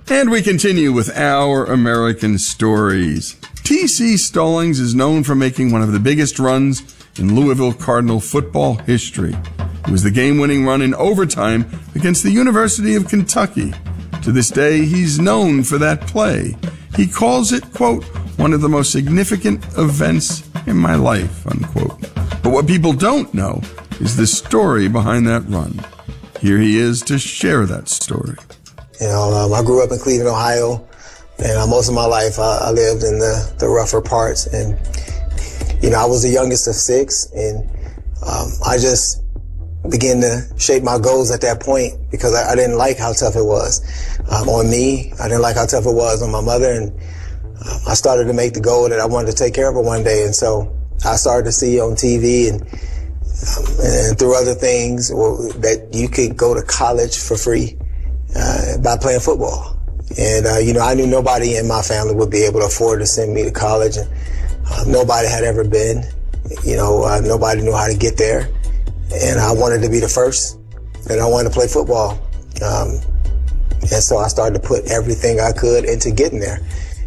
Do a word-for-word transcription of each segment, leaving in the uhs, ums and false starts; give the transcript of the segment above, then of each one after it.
And we continue with Our American Stories. T C Stallings is known for making one of the biggest runs in Louisville Cardinal football history. It was the game-winning run in overtime against the University of Kentucky. To this day, he's known for that play. He calls it, quote, one of the most significant events in my life, unquote. But what people don't know is the story behind that run. Here he is to share that story. You know, um, I grew up in Cleveland, Ohio, and uh, most of my life I, I lived in the, the rougher parts. And, you know, I was the youngest of six, and um, I just began to shape my goals at that point because I, I didn't like how tough it was um, on me. I didn't like how tough it was on my mother, and uh, I started to make the goal that I wanted to take care of her one day. And so I started to see on T V and, um, and through other things well, that you could go to college for free. Uh, by playing football. And, uh, you know, I knew nobody in my family would be able to afford to send me to college. And uh, nobody had ever been, you know, uh, nobody knew how to get there. And I wanted to be the first, and I wanted to play football. Um, and so I started to put everything I could into getting there.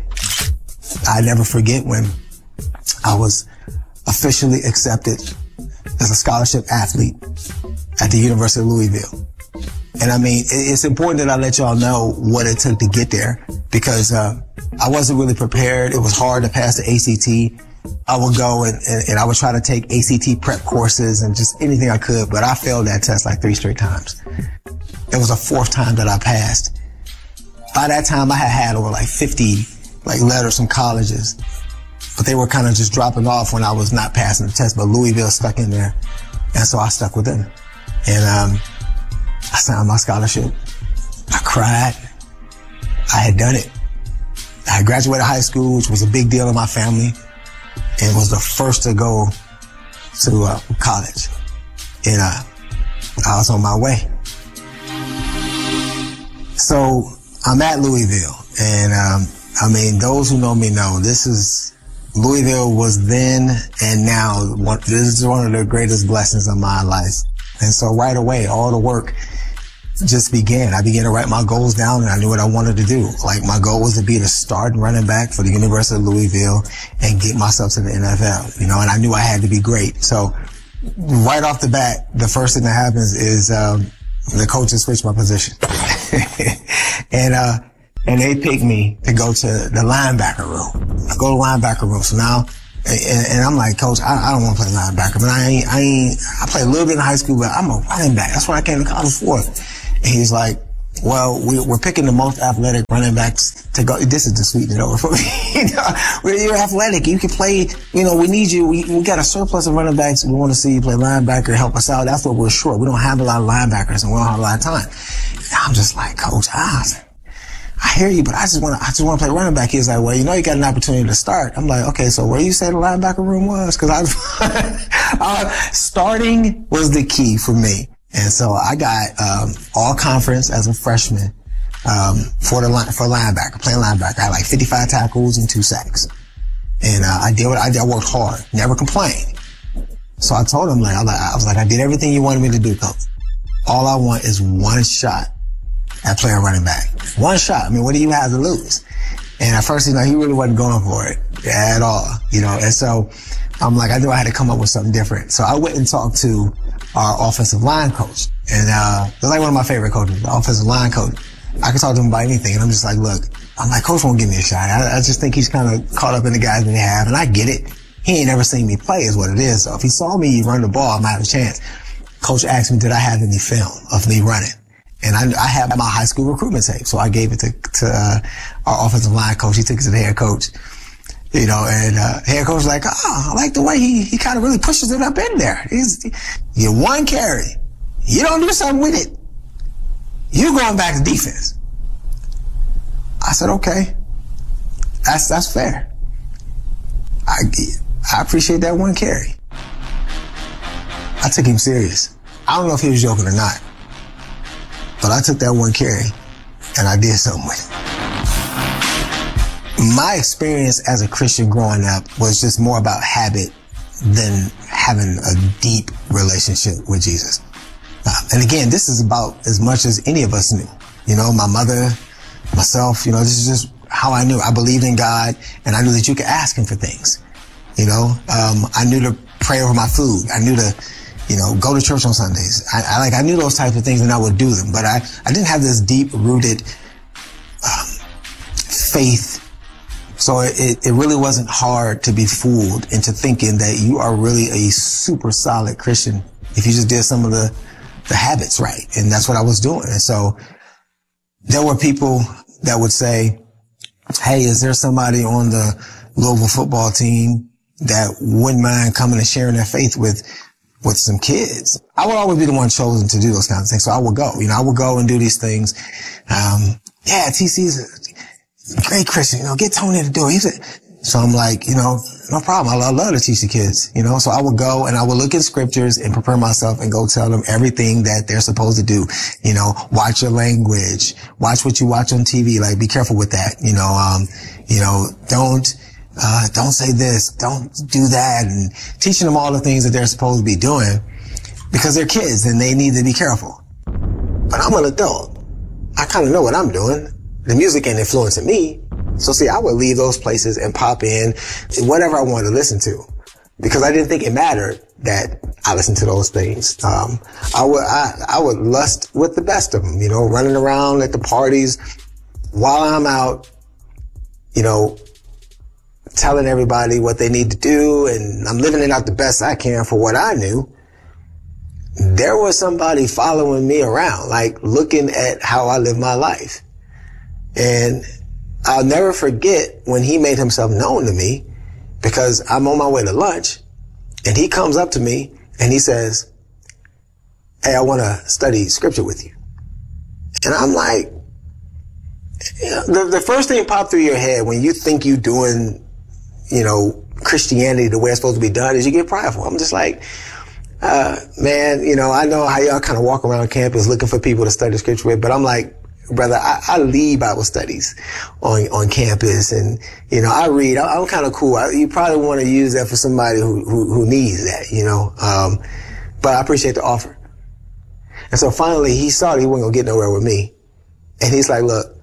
I never forget when I was officially accepted as a scholarship athlete at the University of Louisville. And I mean, it's important that I let y'all know what it took to get there because uh, I wasn't really prepared. It was hard to pass the A C T. I would go and, and, and I would try to take A C T prep courses and just anything I could, but I failed that test like three straight times. It was the fourth time that I passed. By that time, I had had over like fifty like letters from colleges, but they were kind of just dropping off when I was not passing the test, but Louisville stuck in there. And so I stuck with them. And, um, I signed my scholarship. I cried. I had done it. I had graduated high school, which was a big deal in my family, and was the first to go to uh, college. And uh, I was on my way. So I'm at Louisville, and um, I mean, those who know me know this is Louisville was then and now. One, this is one of the greatest blessings of my life. And so right away, all the work just began. I began to write my goals down, and I knew what I wanted to do. Like, my goal was to be the starting running back for the University of Louisville and get myself to the N F L, you know, and I knew I had to be great. So right off the bat, the first thing that happens is um, the coaches switch my position. and uh, and they pick me to go to the linebacker room. I go to the linebacker room. So now, And, and I'm like, Coach, I, I don't want to play linebacker, but I ain't, I ain't, I played a little bit in high school, but I'm a running back. That's what I came to college for. And he's like, well, we, we're picking the most athletic running backs to go. This is to sweeten it over for me. you know, you're athletic. You can play, you know, we need you. We, we got a surplus of running backs. We want to see you play linebacker, help us out. That's what we're short. We don't have a lot of linebackers and we don't have a lot of time. And I'm just like, Coach, ah, I hear you, but I just want to, I just want to play running back. He's like, well, you know, you got an opportunity to start. I'm like, okay, so where you say the linebacker room was? Cause I, uh, starting was the key for me. And so I got, um, all conference as a freshman, um, for the line, for linebacker, playing linebacker. I had like fifty-five tackles and two sacks. And, uh, I did what I did. I worked hard, never complained. So I told him, like, I was like, I did everything you wanted me to do, Coach. All I want is one shot at playing running back. One shot. I mean, what do you have to lose? And at first, you know, he really wasn't going for it at all, you know. And so I'm like, I knew I had to come up with something different. So I went and talked to our offensive line coach. And uh, they're like one of my favorite coaches, the offensive line coach. I could talk to him about anything. And I'm just like, look, I'm like, Coach won't give me a shot. I, I just think he's kind of caught up in the guys that they have. And I get it. He ain't never seen me play is what it is. So if he saw me run the ball, I might have a chance. Coach asked me, did I have any film of me running? And I, I had my high school recruitment tape, so I gave it to, to uh, our offensive line coach. He took it to the head coach, you know, and uh, head coach was like, oh, I like the way he, he kind of really pushes it up in there. He's, you one carry. You don't do something with it. You're going back to defense. I said, okay. That's, that's fair. I, I appreciate that one carry. I took him serious. I don't know if he was joking or not. But I took that one carry and I did something with it. My experience as a Christian growing up was just more about habit than having a deep relationship with Jesus. Uh, and again, this is about as much as any of us knew. You know, my mother myself. You know, this is just how I knew. I believed in God, and I knew that you could ask him for things. You know, um, I knew to pray over my food. I knew to, you know, go to church on Sundays. I, I like, I knew those types of things and I would do them, but I, I didn't have this deep rooted, um, faith. So it, it really wasn't hard to be fooled into thinking that you are really a super solid Christian if you just did some of the, the habits right. And that's what I was doing. And so there were people that would say, hey, is there somebody on the Louisville football team that wouldn't mind coming and sharing their faith with, with some kids? I would always be the one chosen to do those kinds of things. So I would go, you know, I would go and do these things. Um, yeah, T C's a great Christian, you know, get Tony to do it. He's a, so I'm like, you know, no problem. I love to teach the kids, you know, so I would go and I would look at scriptures and prepare myself and go tell them everything that they're supposed to do. You know, watch your language, watch what you watch on T V. Like, be careful with that. You know, um, you know, don't, Uh, don't say this, don't do that, and teaching them all the things that they're supposed to be doing because they're kids and they need to be careful. But I'm an adult. I kind of know what I'm doing. The music ain't influencing me. So see, I would leave those places and pop in whatever I wanted to listen to because I didn't think it mattered that I listened to those things. Um, I would, I, I would lust with the best of them, you know, running around at the parties while I'm out, you know, telling everybody what they need to do, and I'm living it out the best I can for what I knew. There was somebody following me around, like looking at how I live my life. And I'll never forget when he made himself known to me because I'm on my way to lunch and he comes up to me and he says, hey, I want to study scripture with you. And I'm like, you know, the, the first thing popped through your head when you think you're doing, you know, Christianity the way it's supposed to be done is you get prideful. I'm just like, uh, man, you know, I know how y'all kind of walk around campus looking for people to study scripture with, but I'm like, brother, I, I lead Bible studies on, on campus and, you know, I read, I, I'm kind of cool. I, you probably want to use that for somebody who, who, who needs that, you know, um, but I appreciate the offer. And so finally he saw that he wasn't going to get nowhere with me. And he's like, look,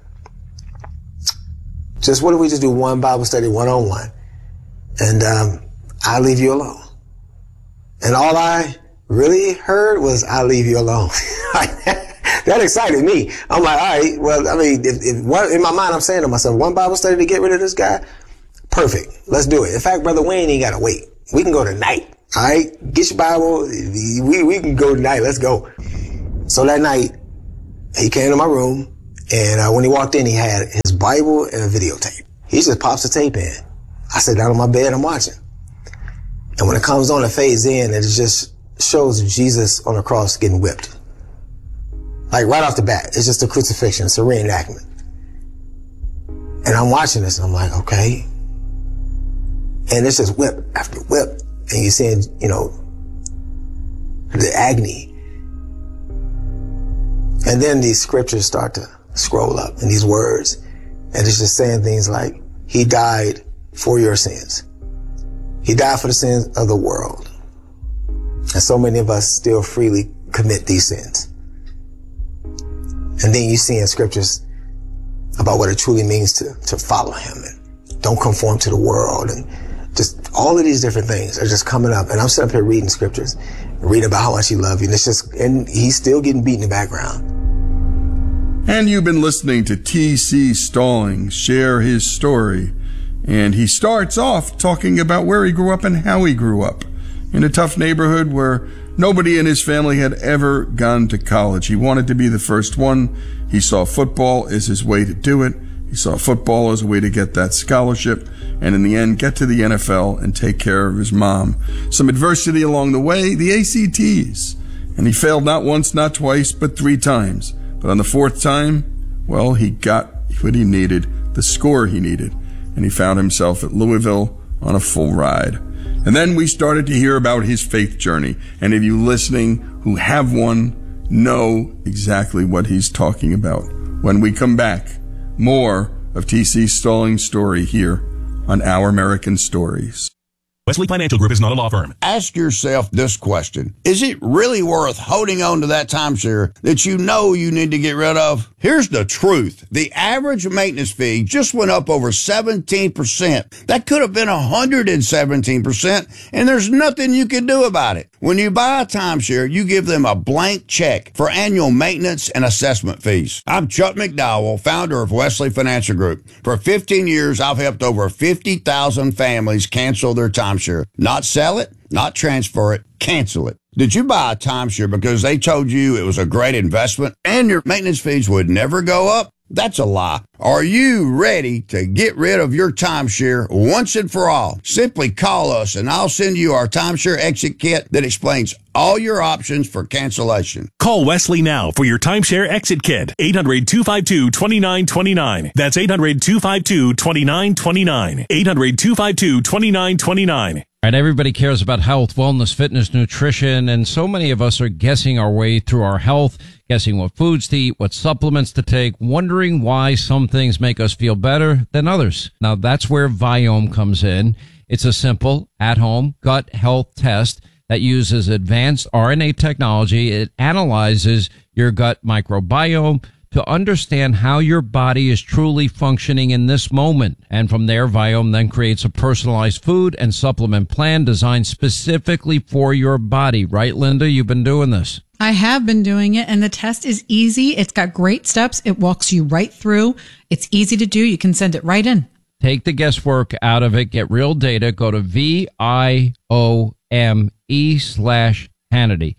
just what if we just do one Bible study one-on-one? And um, I'll leave you alone. And all I really heard was, I'll leave you alone. That excited me. I'm like, all right, well, I mean, if, if one, in my mind, I'm saying to myself, one Bible study to get rid of this guy? Perfect. Let's do it. In fact, Brother Wayne ain't got to wait. We can go tonight. All right? Get your Bible. We, we can go tonight. Let's go. So that night, he came to my room, and uh, when he walked in, he had his Bible and a videotape. He just pops the tape in. I sit down on my bed, I'm watching. And when it comes on, it fades in, and it just shows Jesus on the cross getting whipped. Like right off the bat, it's just a crucifixion, it's a reenactment. And I'm watching this, and I'm like, okay. And it's just whip after whip, and you're seeing, you know, the agony. And then these scriptures start to scroll up, and these words, and it's just saying things like, he died for your sins. He died for the sins of the world. And so many of us still freely commit these sins. And then you see in scriptures about what it truly means to, to follow him and don't conform to the world. And just all of these different things are just coming up. And I'm sitting up here reading scriptures, reading about how much he loved you. And it's just, and he's still getting beat in the background. And you've been listening to T C Stallings share his story. And he starts off talking about where he grew up and how he grew up. In a tough neighborhood where nobody in his family had ever gone to college. He wanted to be the first one. He saw football as his way to do it. He saw football as a way to get that scholarship. And in the end, get to the N F L and take care of his mom. Some adversity along the way, the A C Ts. And he failed not once, not twice, but three times. But on the fourth time, well, he got what he needed, the score he needed. And he found himself at Louisville on a full ride. And then we started to hear about his faith journey. And if you listening who have one, know exactly what he's talking about. When we come back, more of T C Stallings' story here on Our American Stories. Wesley Financial Group is not a law firm. Ask yourself this question. Is it really worth holding on to that timeshare that you know you need to get rid of? Here's the truth. The average maintenance fee just went up over seventeen percent. That could have been one hundred seventeen percent, and there's nothing you can do about it. When you buy a timeshare, you give them a blank check for annual maintenance and assessment fees. I'm Chuck McDowell, founder of Wesley Financial Group. For fifteen years, I've helped over fifty thousand families cancel their timeshare. Not sell it, not transfer it, cancel it. Did you buy a timeshare because they told you it was a great investment and your maintenance fees would never go up? That's a lie. Are you ready to get rid of your timeshare once and for all? Simply call us and I'll send you our timeshare exit kit that explains all your options for cancellation. Call Wesley now for your timeshare exit kit. eight hundred, two five two, two nine two nine. That's eight hundred, two five two, two nine two nine. eight hundred, two five two, two nine two nine. Right, everybody cares about health, wellness, fitness, nutrition, and so many of us are guessing our way through our health, guessing what foods to eat, what supplements to take, wondering why some things make us feel better than others. Now, that's where Viome comes in. It's a simple, at-home gut health test that uses advanced R N A technology. It analyzes your gut microbiome to understand how your body is truly functioning in this moment. And from there, Viome then creates a personalized food and supplement plan designed specifically for your body. Right, Linda? You've been doing this. I have been doing it, and the test is easy. It's got great steps. It walks you right through. It's easy to do. You can send it right in. Take the guesswork out of it. Get real data. Go to V I O M E slash Hannity.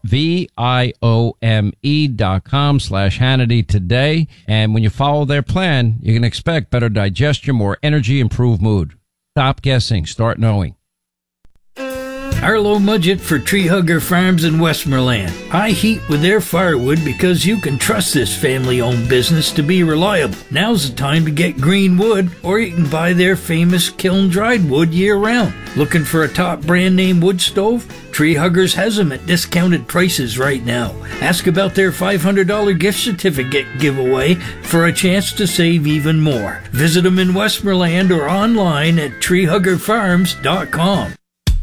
V-I-O-M-E dot com slash Hannity today. And when you follow their plan, you can expect better digestion, more energy, improved mood. Stop guessing. Start knowing. Arlo Mudgett for Tree Hugger Farms in Westmoreland. I heat with their firewood because you can trust this family-owned business to be reliable. Now's the time to get green wood, or you can buy their famous kiln-dried wood year-round. Looking for a top brand name wood stove? Tree Huggers has them at discounted prices right now. Ask about their five hundred dollars gift certificate giveaway for a chance to save even more. Visit them in Westmoreland or online at tree hugger farms dot com.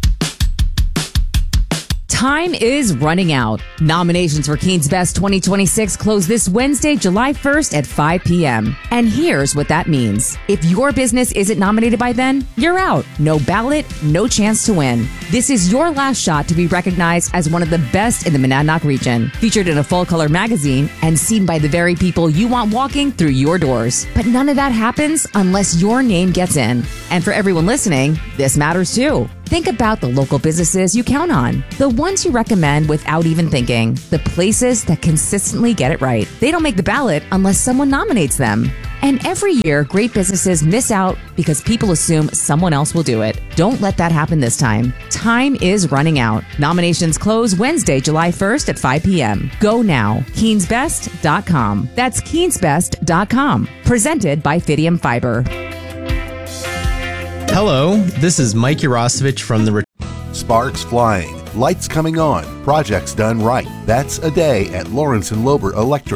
Time is running out. Nominations for Keen's Best twenty twenty-six close this Wednesday, July first at five p.m. And here's what that means. If your business isn't nominated by then, you're out. No ballot, no chance to win. This is your last shot to be recognized as one of the best in the Monadnock region. Featured in a full-color magazine and seen by the very people you want walking through your doors. But none of that happens unless your name gets in. And for everyone listening, this matters too. Think about the local businesses you count on, the ones you recommend without even thinking, the places that consistently get it right. They don't make the ballot unless someone nominates them. And every year, great businesses miss out because people assume someone else will do it. Don't let that happen this time. Time is running out. Nominations close Wednesday, July first at five p.m. Go now. Keens Best dot com. That's Keens Best dot com. Presented by Fidium Fiber. Hello, this is Mike Urosevich from the... Sparks flying, lights coming on, projects done right. That's a day at Lawrence and Lober Electric.